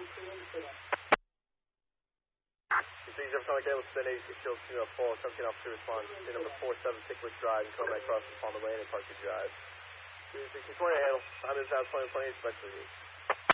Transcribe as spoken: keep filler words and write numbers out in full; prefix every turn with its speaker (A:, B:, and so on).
A: These are from Gale Spin eighty-six Kill two four, seventeen officer response. See number four seven Ticklish Drive and Cormac Cross upon the way and Parkview Drive. sixty-four Hale, one hundred South twenty twenty, especially.